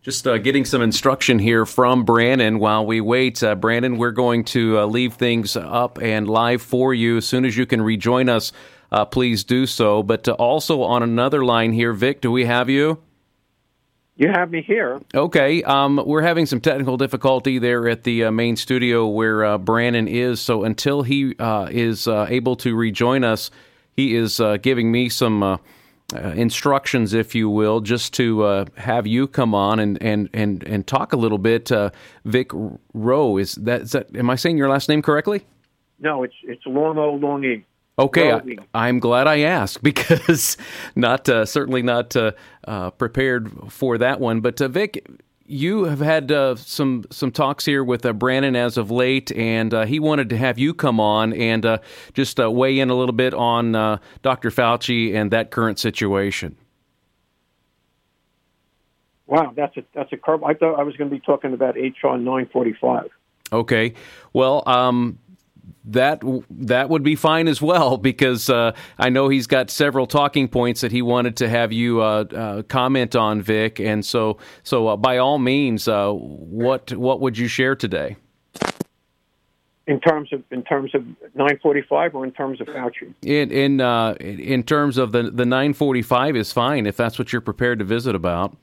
Just getting some instruction here from Brannon while we wait. Brannon, we're going to leave things up and live for you. As soon as you can rejoin us, please do so. But also on another line here, Vic, do we have you? You have me here. Okay. We're having some technical difficulty there at the main studio where Brannon is. So until he is able to rejoin us, he is giving me some instructions, if you will, just to have you come on and talk a little bit. Vic Rowe, is that? Am I saying your last name correctly? No, it's Long O Long E. Okay, I'm glad I asked because certainly not prepared for that one. But Vic, you have had some talks here with Brannon as of late, and he wanted to have you come on and just weigh in a little bit on Dr. Fauci and that current situation. Wow, that's a curve. I thought I was going to be talking about HR 945. Okay, well, that would be fine as well, because I know he's got several talking points that he wanted to have you comment on, Vic. And so by all means, what would you share today? In terms of 945, or in terms of Fauci? In terms of the 945 is fine if that's what you're prepared to visit about.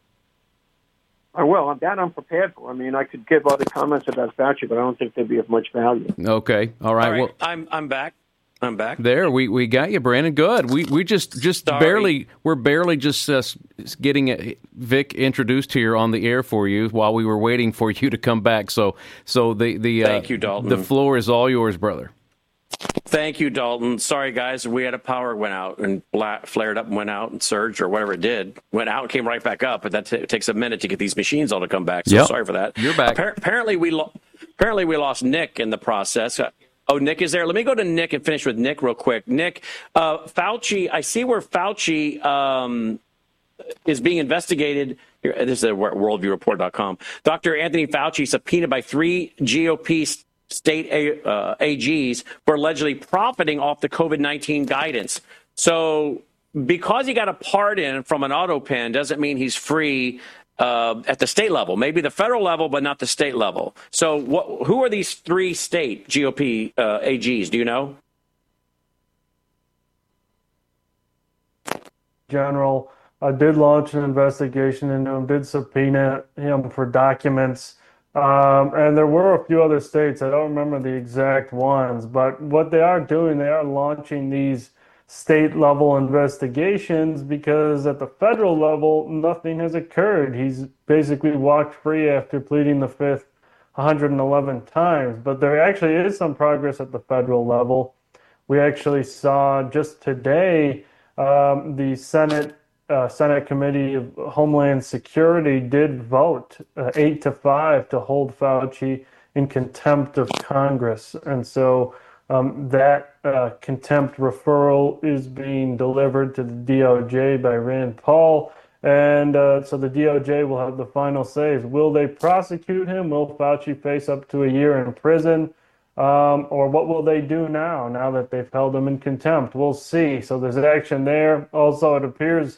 Well, that I'm prepared for. I mean, I could give other comments about Fauci, but I don't think they'd be of much value. Okay, all right. Well, I'm back. I'm back. There, we got you, Brannon. Good. We just barely getting Vic introduced here on the air for you while we were waiting for you to come back. So the thank you, Dalton. The floor is all yours, brother. Thank you, Dalton. Sorry, guys. We had a power went out and flared up and went out and surged or whatever it did. Went out and came right back up, but that takes a minute to get these machines all to come back. So Yep. Sorry for that. You're back. Apparently, we lost Nick in the process. Oh, Nick is there. Let me go to Nick and finish with Nick real quick. Nick, Fauci, I see where Fauci is being investigated. Here, this is at worldviewreport.com. Dr. Anthony Fauci subpoenaed by 3 GOP state AGs for allegedly profiting off the COVID-19 guidance. So because he got a pardon from an auto pen doesn't mean he's free at the state level, maybe the federal level, but not the state level. So who are these 3 state GOP AGs? Do you know? General did launch an investigation into him, did subpoena him for documents. And there were a few other states. I don't remember the exact ones, but what they are doing, they are launching these state-level investigations because at the federal level, nothing has occurred. He's basically walked free after pleading the fifth 111 times. But there actually is some progress at the federal level. We actually saw just today the Senate Committee of Homeland Security did vote 8-5 to hold Fauci in contempt of Congress. And so that contempt referral is being delivered to the DOJ by Rand Paul. And so the DOJ will have the final say. Will they prosecute him? Will Fauci face up to a year in prison? Or what will they do now that they've held him in contempt? We'll see. So there's action there. Also, it appears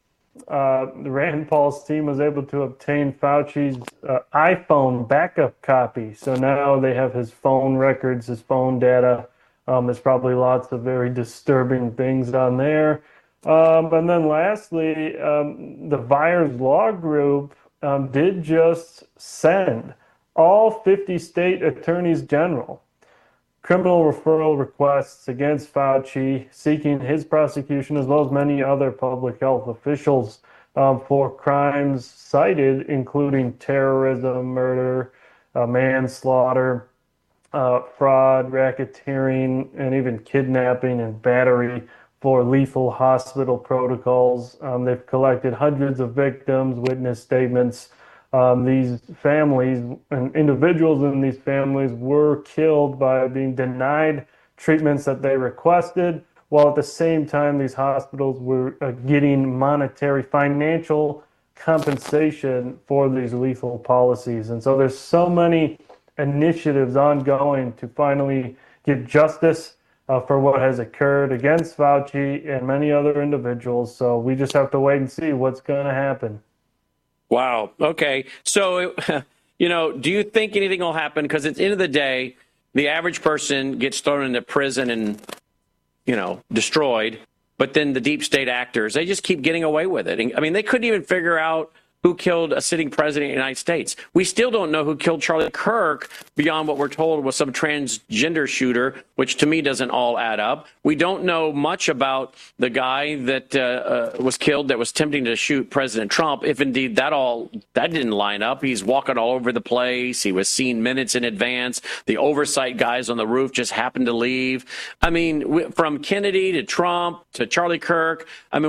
Rand Paul's team was able to obtain Fauci's iPhone backup copy. So now they have his phone records, his phone data. There's probably lots of very disturbing things on there. And then lastly, the Vyers Law Group did just send all 50 state attorneys general criminal referral requests against Fauci, seeking his prosecution as well as many other public health officials for crimes cited, including terrorism, murder, manslaughter, fraud, racketeering, and even kidnapping and battery for lethal hospital protocols. They've collected hundreds of victims, witness statements. These families and individuals in these families were killed by being denied treatments that they requested, while at the same time these hospitals were getting monetary financial compensation for these lethal policies. And so there's so many initiatives ongoing to finally get justice for what has occurred against Fauci and many other individuals. So we just have to wait and see what's going to happen. Wow. Okay. So, do you think anything will happen? Because at the end of the day, the average person gets thrown into prison and, destroyed. But then the deep state actors, they just keep getting away with it. I mean, they couldn't even figure out who killed a sitting president of the United States. We still don't know who killed Charlie Kirk beyond what we're told was some transgender shooter, which to me doesn't all add up. We don't know much about the guy that was killed that was attempting to shoot President Trump, if indeed that didn't line up. He's walking all over the place. He was seen minutes in advance. The oversight guys on the roof just happened to leave. I mean, from Kennedy to Trump to Charlie Kirk,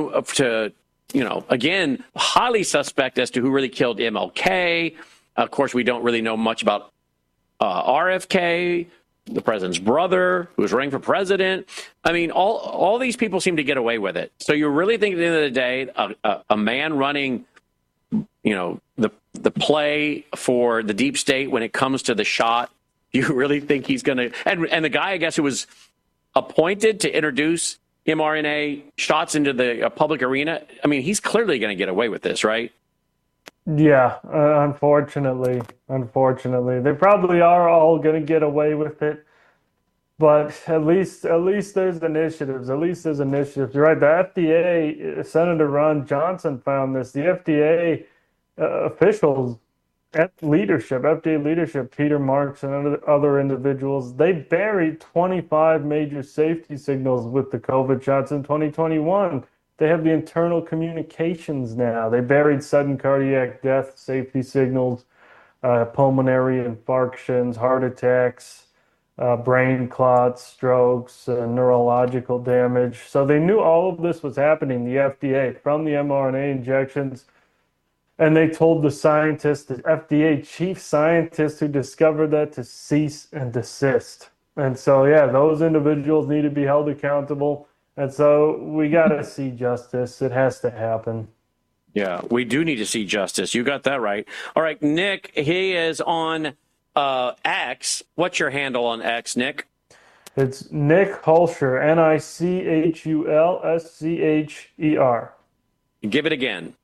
again, highly suspect as to who really killed MLK. Of course, we don't really know much about RFK, the president's brother, who was running for president. I mean, all these people seem to get away with it. So you really think at the end of the day, a man running, the play for the deep state when it comes to the shot, you really think he's going to? And the guy, I guess, who was appointed to introduce mRNA shots into the public arena, I mean, he's clearly going to get away with this, right? Yeah, unfortunately. They probably are all going to get away with it, but at least there's initiatives. You're right, the FDA, Senator Ron Johnson found this. The FDA officials FDA leadership, Peter Marks and other individuals, they buried 25 major safety signals with the COVID shots in 2021. They have the internal communications now. They buried sudden cardiac death safety signals, pulmonary infarctions, heart attacks, brain clots, strokes, neurological damage. So they knew all of this was happening, the FDA, from the mRNA injections. And they told the scientist, the FDA chief scientist who discovered that, to cease and desist. And so, yeah, those individuals need to be held accountable. And so we got to see justice. It has to happen. Yeah, we do need to see justice. You got that right. All right, Nick, he is on X. What's your handle on X, Nick? It's Nick Hulscher, NICHULSCHER. Give it again.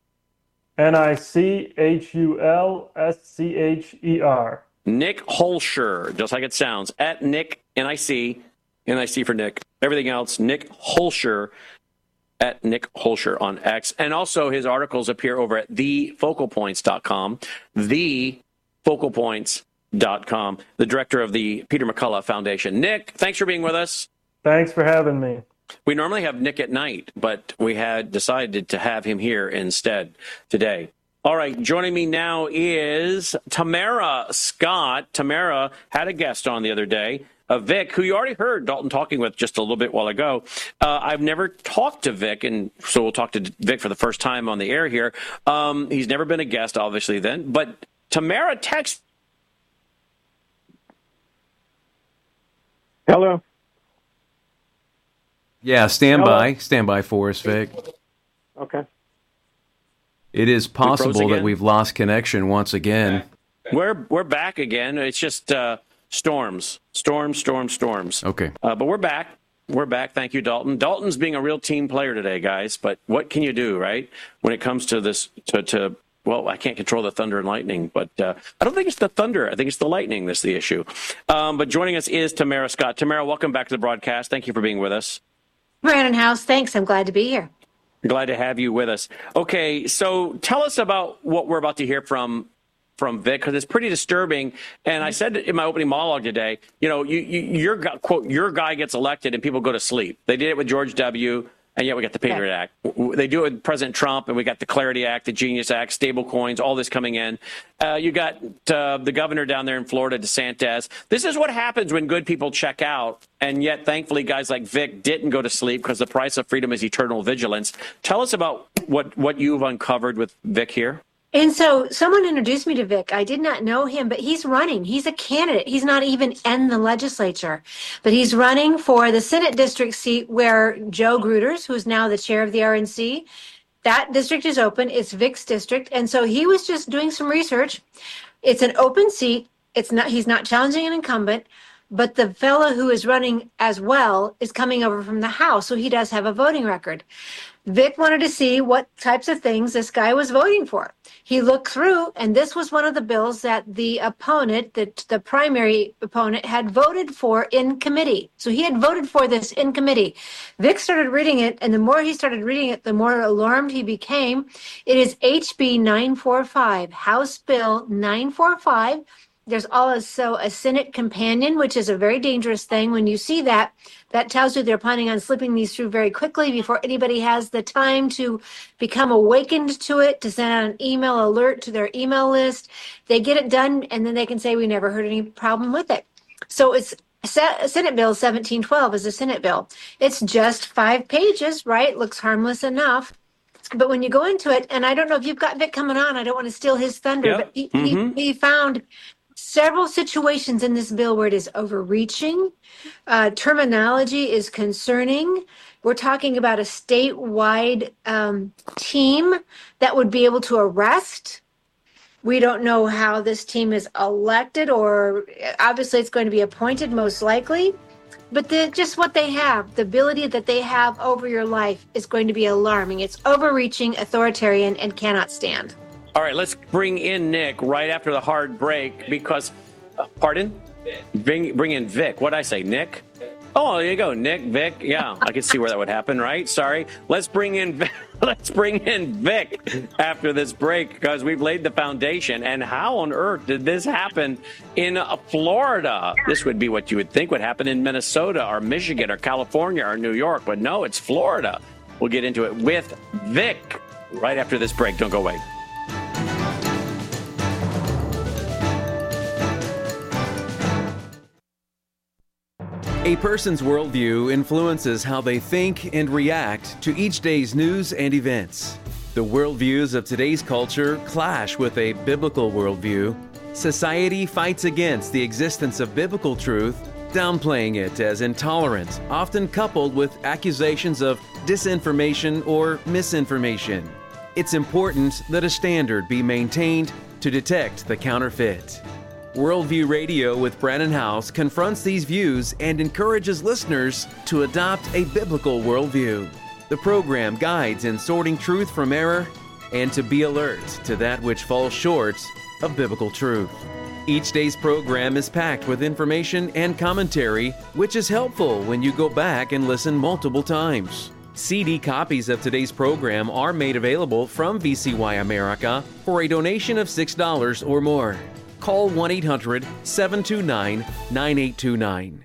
NICHULSCHER. Nick Hulscher, just like it sounds. At Nick, NIC for Nick. Everything else, Nick Hulscher, at Nick Hulscher on X. And also his articles appear over at thefocalpoints.com. Thefocalpoints.com, the director of the Peter McCullough Foundation. Nick, thanks for being with us. Thanks for having me. We normally have Nick at night, but we had decided to have him here instead today. All right, joining me now is Tamara Scott. Tamara had a guest on the other day, Vic, who you already heard Dalton talking with just a little bit while ago. I've never talked to Vic, and so we'll talk to Vic for the first time on the air here. He's never been a guest, obviously, then. But Tamara texted. Hello. Yeah, stand by for us, Vic. Okay. It is possible that we've lost connection once again. We're back again. It's just storms. Okay. But we're back. We're back. Thank you, Dalton. Dalton's being a real team player today, guys. But what can you do, right? When it comes to this, well, I can't control the thunder and lightning, but I don't think it's the thunder. I think it's the lightning that's the issue. But joining us is Tamara Scott. Tamara, welcome back to the broadcast. Thank you for being with us. Brandon House, thanks. I'm glad to be here. Glad to have you with us. Okay, so tell us about what we're about to hear from Vic, because it's pretty disturbing. And I said in my opening monologue today, your guy gets elected and people go to sleep. They did it with George W., and yet we got the Patriot Act. They do it with President Trump, and we got the Clarity Act, the Genius Act, stable coins, all this coming in. You got the governor down there in Florida, DeSantis. This is what happens when good people check out, and yet, thankfully, guys like Vic didn't go to sleep because the price of freedom is eternal vigilance. Tell us about what you've uncovered with Vic here. And so someone introduced me to Vic. I did not know him, but he's running. He's a candidate. He's not even in the legislature, but he's running for the Senate district seat where Joe Gruters, who's now the chair of the RNC, that district is open. It's Vic's district. And so he was just doing some research. It's an open seat. He's not challenging an incumbent, but the fellow who is running as well is coming over from the House. So he does have a voting record. Vic wanted to see what types of things this guy was voting for. He looked through, and this was one of the bills that the opponent, the primary opponent, had voted for in committee. So he had voted for this in committee. Vic started reading it, and the more he started reading it, the more alarmed he became. It is HB 945, House Bill 945. There's also a Senate companion, which is a very dangerous thing. When you see that, that tells you they're planning on slipping these through very quickly before anybody has the time to become awakened to it, to send out an email alert to their email list. They get it done, and then they can say, we never heard any problem with it. So it's Senate Bill 1712 is a Senate bill. It's just 5 pages, right? Looks harmless enough. But when you go into it, and I don't know if you've got Vic coming on, I don't want to steal his thunder, but he found several situations in this bill where it is overreaching. Terminology is concerning. We're talking about a statewide team that would be able to arrest. We don't know how this team is elected, or obviously it's going to be appointed most likely. But just what they have, the ability that they have over your life is going to be alarming. It's overreaching, authoritarian, and cannot stand. All right, let's bring in Nick right after the hard break because, pardon? Bring in Vic. What'd I say, Nick? Oh, there you go, Nick, Vic. Yeah, I can see where that would happen, right? Sorry. Let's bring in Vic after this break because we've laid the foundation. And how on earth did this happen in Florida? This would be what you would think would happen in Minnesota or Michigan or California or New York, but no, it's Florida. We'll get into it with Vic right after this break. Don't go away. A person's worldview influences how they think and react to each day's news and events. The worldviews of today's culture clash with a biblical worldview. Society fights against the existence of biblical truth, downplaying it as intolerant, often coupled with accusations of disinformation or misinformation. It's important that a standard be maintained to detect the counterfeit. Worldview Radio with Brannon Howse confronts these views and encourages listeners to adopt a biblical worldview. The program guides in sorting truth from error and to be alert to that which falls short of biblical truth. Each day's program is packed with information and commentary, which is helpful when you go back and listen multiple times. CD copies of today's program are made available from VCY America for a donation of $6 or more. Call 1-800-729-9829.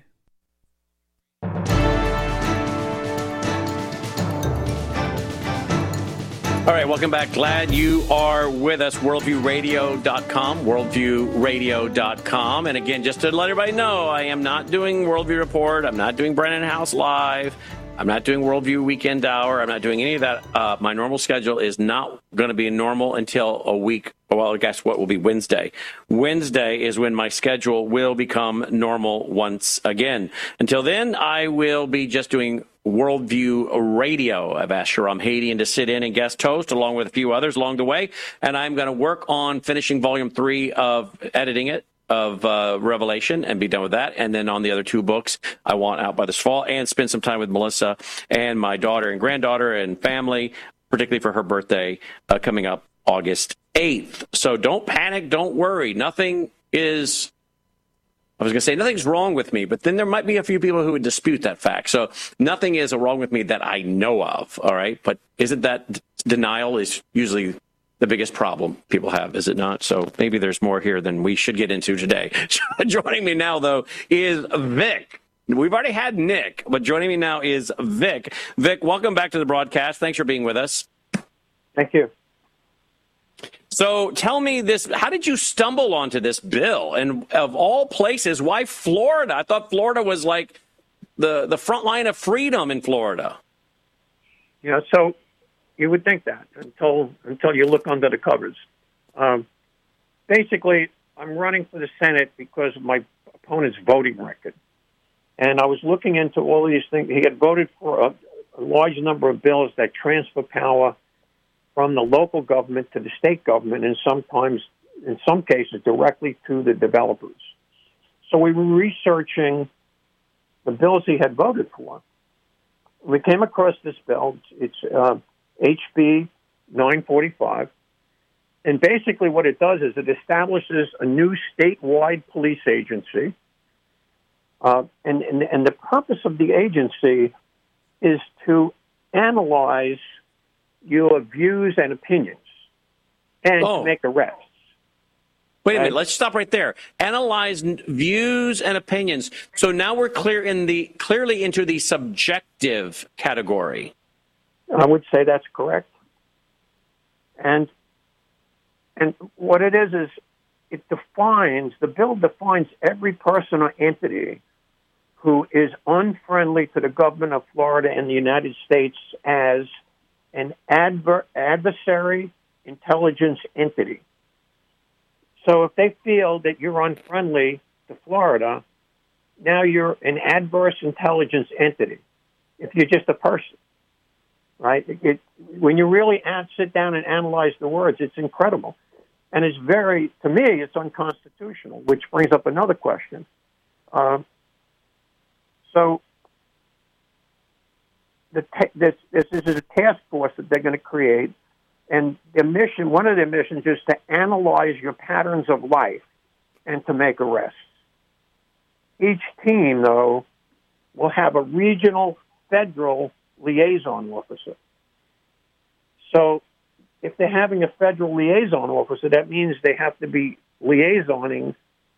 All right, welcome back. Glad you are with us. WorldviewRadio.com, WorldviewRadio.com. And again, just to let everybody know, I am not doing Worldview Report. I'm not doing Brannon Howse Live. I'm not doing Worldview Weekend Hour. I'm not doing any of that. My normal schedule is not going to be normal until a week. Well, guess what will be Wednesday. Wednesday is when my schedule will become normal once again. Until then, I will be just doing Worldview Radio. I've asked Shahram Hadian to sit in and guest host along with a few others along the way. And I'm going to work on finishing Volume 3 of editing it. Of Revelation and be done with that. And then on the other 2 books I want out by this fall and spend some time with Melissa and my daughter and granddaughter and family, particularly for her birthday coming up August 8th. So don't panic. Don't worry. Nothing's wrong with me, but then there might be a few people who would dispute that fact. So nothing is wrong with me that I know of. All right. But isn't that denial is usually the biggest problem people have, is it not? So maybe there's more here than we should get into today. Joining me now, though, is Vic. We've already had Nick, but joining me now is Vic. Vic, welcome back to the broadcast. Thanks for being with us. Thank you. So tell me this, how did you stumble onto this bill? And of all places, why Florida? I thought Florida was like the front line of freedom in Florida. Yeah, so you would think that until you look under the covers. Basically, I'm running for the Senate because of my opponent's voting record. And I was looking into all these things. He had voted for a large number of bills that transfer power from the local government to the state government, and sometimes, in some cases, directly to the developers. So we were researching the bills he had voted for. We came across this bill. It's HB 945. And basically what it does is it establishes a new statewide police agency. And the purpose of the agency is to analyze your views and opinions and to make arrests. Wait a minute. Let's stop right there. Analyze views and opinions. So now we're clearly into the subjective category. I would say that's correct. And what it is the bill defines every person or entity who is unfriendly to the government of Florida and the United States as an adversary intelligence entity. So if they feel that you're unfriendly to Florida, now you're an adverse intelligence entity. If you're just a person, right? When you really sit down and analyze the words, it's incredible. And to me, it's unconstitutional, which brings up another question. So this is a task force that they're going to create, and one of their missions is to analyze your patterns of life and to make arrests. Each team, though, will have a regional federal liaison officer. So if they're having a federal liaison officer, that means they have to be liaising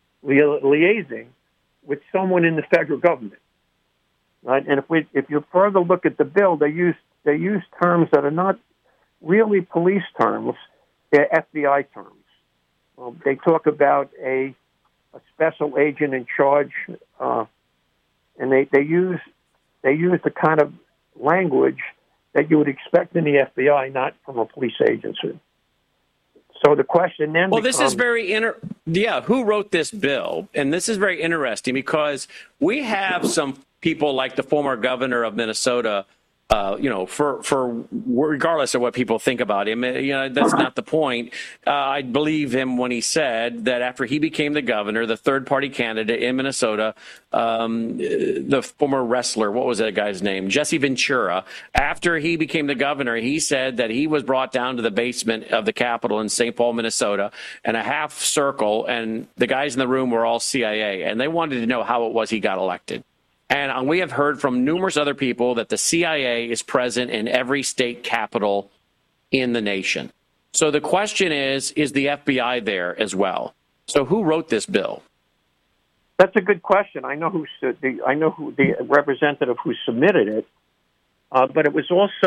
with someone in the federal government. Right? And if you further look at the bill, they use terms that are not really police terms; they're FBI terms. They talk about a special agent in charge, and they use the kind of language that you would expect in the FBI, not from a police agency. So the question then becomes... this is who wrote this bill? And this is very interesting because we have some people like the former governor of Minnesota, for regardless of what people think about him, that's not the point. I believe him when he said that after he became the governor, the third-party candidate in Minnesota, the former wrestler, what was that guy's name? Jesse Ventura. After he became the governor, he said that he was brought down to the basement of the Capitol in St. Paul, Minnesota, in a half circle, and the guys in the room were all CIA, and they wanted to know how it was he got elected. And we have heard from numerous other people that the CIA is present in every state capital in the nation. So the question is the FBI there as well? So who wrote this bill? That's a good question. I know who the representative who submitted it, but they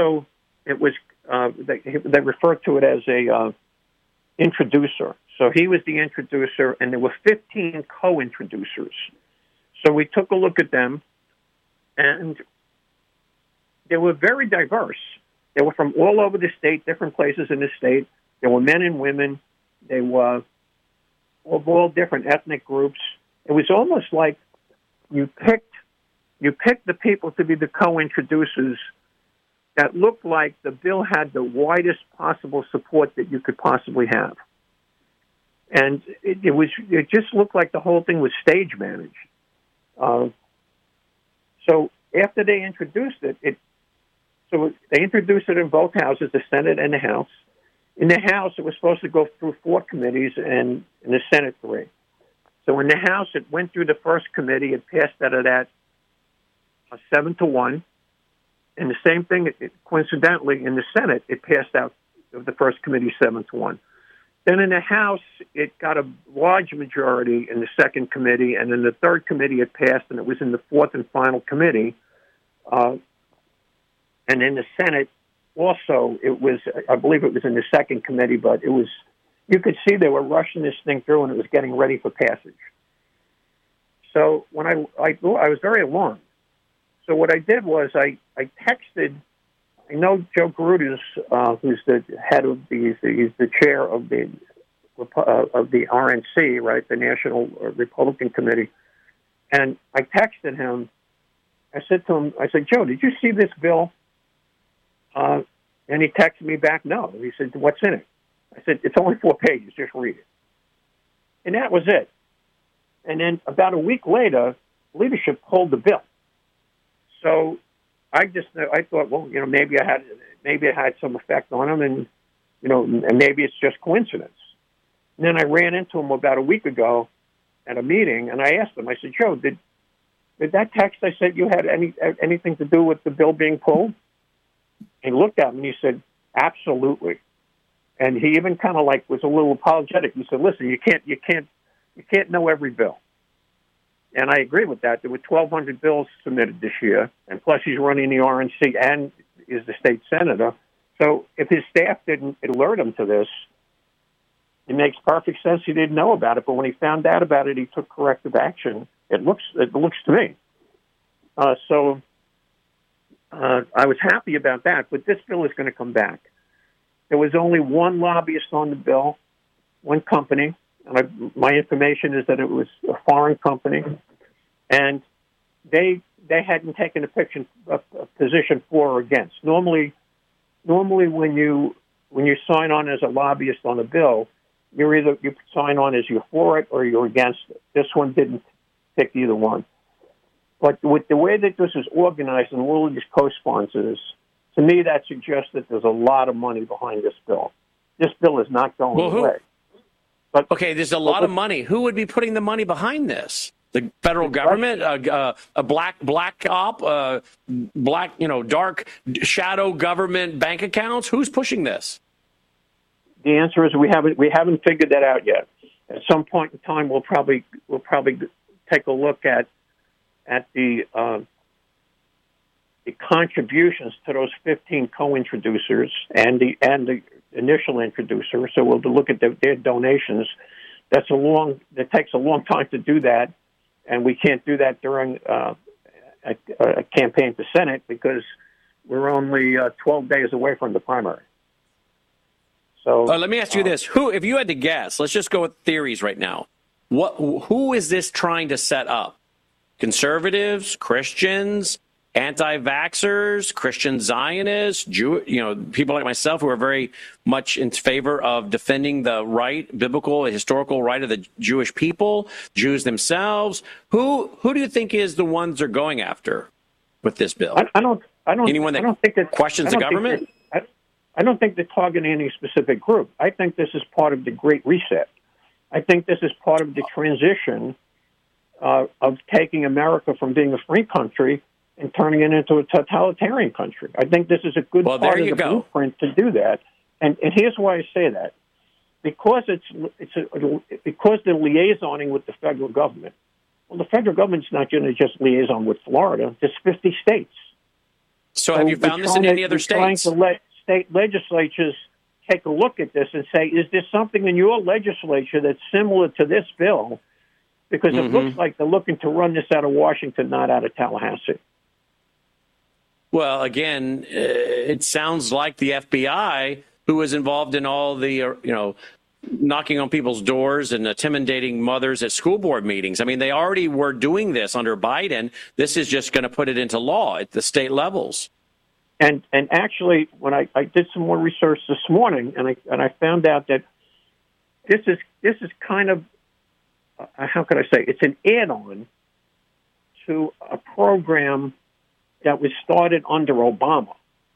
referred to it as a introducer. So he was the introducer, and there were 15 co-introducers. So we took a look at them, and they were very diverse. They were from all over the state, different places in the state. There were men and women. They were of all different ethnic groups. It was almost like you picked the people to be the co-introducers that looked like the bill had the widest possible support that you could possibly have. And it just looked like the whole thing was stage managed. So after they introduced it in both houses, the Senate and the House. In the House, it was supposed to go through 4 committees, and in the Senate 3. So in the House, it went through the first committee. It passed out of that 7-1. And the same thing, coincidentally, in the Senate, it passed out of the first committee 7-1. Then in the House, it got a large majority in the second committee, and in the third committee it passed, and it was in the fourth and final committee. And in the Senate, also, I believe it was in the second committee, but you could see they were rushing this thing through, and it was getting ready for passage. So when I was very alarmed. So what I did was I texted. I know Joe Garudas, who's the head of he's the chair of the RNC, right, the National Republican Committee, and I texted him. I said to him, Joe, did you see this bill? And he texted me back, no. He said, what's in it? I said, it's only 4 pages. Just read it. And that was it. And then about a week later, leadership pulled the bill. So I thought, well, maybe it had some effect on him, and and maybe it's just coincidence. And then I ran into him about a week ago at a meeting, and I asked him. I said, Joe, did that text I sent you had anything to do with the bill being pulled? He looked at me and he said, absolutely. And he even kind of was a little apologetic. He said, listen, you can't know every bill. And I agree with that. There were 1,200 bills submitted this year, and plus he's running the RNC and is the state senator. So if his staff didn't alert him to this, it makes perfect sense he didn't know about it. But when he found out about it, he took corrective action. It looks to me. So I was happy about that. But this bill is going to come back. There was only one lobbyist on the bill, one company. And my information is that it was a foreign company, and they hadn't taken a position for or against. Normally when you sign on as a lobbyist on a bill, you sign on as you're for it or you're against it. This one didn't pick either one. But with the way that this is organized and all of these co-sponsors, to me that suggests that there's a lot of money behind this bill. This bill is not going away. But, okay, there's a lot of money. Who would be putting the money behind this? The federal government, a black op, black dark shadow government bank accounts. Who's pushing this? The answer is we haven't figured that out yet. At some point in time, we'll probably take a look at the contributions to those 15 co-introducers and the initial introducer. So we'll look at their donations. It takes a long time to do that, and we can't do that during a campaign to Senate because we're only 12 days away from the primary. So let me ask you this: if you had to guess, let's just go with theories right now. Who is this trying to set up? Conservatives, Christians, anti-vaxxers, Christian Zionists, people like myself who are very much in favor of defending the biblical, historical right of the Jewish people, Jews themselves. Who do you think is the ones they're going after with this bill? I don't. Anyone that questions the government? I don't think they're targeting any specific group. I think this is part of the Great Reset. I think this is part of the transition of taking America from being a free country and turning it into a totalitarian country. I think this is a good part of the blueprint to do that. And here's why I say that. Because because they're liaisoning with the federal government. Well, the federal government's not going to just liaison with Florida. There's 50 states. So have you found this in any other states? Trying to let state legislatures take a look at this and say, is there something in your legislature that's similar to this bill? Because it looks like they're looking to run this out of Washington, not out of Tallahassee. Well, again, it sounds like the FBI, who was involved in all the, knocking on people's doors and intimidating mothers at school board meetings. I mean, they already were doing this under Biden. This is just going to put it into law at the state levels. And actually, when I did some more research this morning, and I found out that this is kind of how could I say? It's an add-on to a program that was started under Obama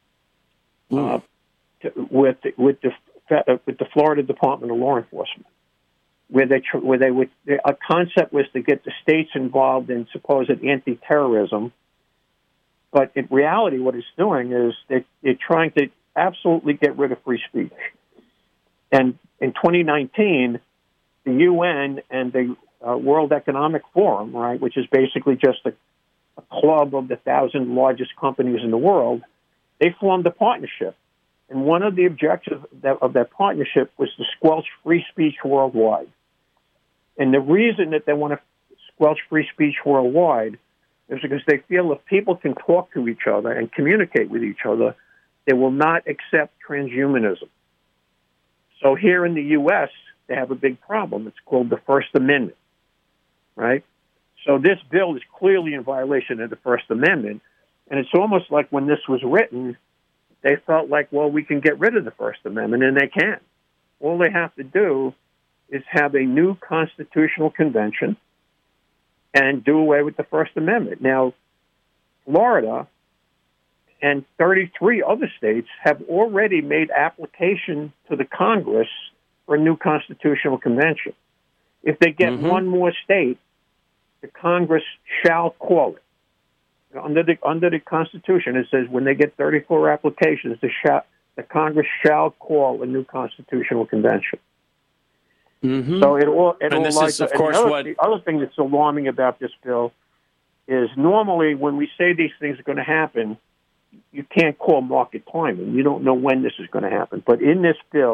with the Florida Department of Law Enforcement, where a concept was to get the states involved in supposed anti-terrorism. But in reality, what it's doing is they're trying to absolutely get rid of free speech. And in 2019, the UN and the World Economic Forum, right, which is basically just a club of the 1,000 largest companies in the world, they formed a partnership. And one of the objectives of that partnership was to squelch free speech worldwide. And the reason that they want to squelch free speech worldwide is because they feel if people can talk to each other and communicate with each other, they will not accept transhumanism. So here in the U.S., they have a big problem. It's called the First Amendment, right? So this bill is clearly in violation of the First Amendment, and it's almost like when this was written, they felt like, well, we can get rid of the First Amendment, and they can. All they have to do is have a new constitutional convention and do away with the First Amendment. Now, Florida and 33 other states have already made application to the Congress for a new constitutional convention. If they get one more state, the Congress shall call it. Under the Constitution, it says when they get 34 applications, the Congress shall call a new constitutional convention. So it all this is, of course, the other thing that's alarming about this bill is normally when we say these things are going to happen, you can't call market timing. You don't know when this is going to happen. But in this bill,